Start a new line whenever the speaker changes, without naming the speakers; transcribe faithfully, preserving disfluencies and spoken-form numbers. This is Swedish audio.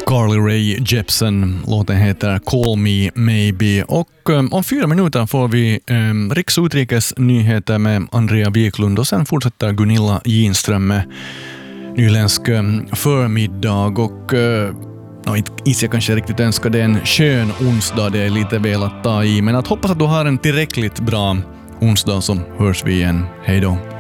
Carly Rae Jepsen. Låten heter Call Me Maybe. Och um, om fyra minuter får vi um, Riks utrikes nyheter med Andrea Wiklund och sen fortsätter Gunilla Ginström med nyländsk um, förmiddag. Och uh, no, inte jag kanske riktigt önskar det en skön onsdag, det är lite väl att ta i. Men att hoppas att du har en tillräckligt bra onsdag, så hörs vi igen. Hej då!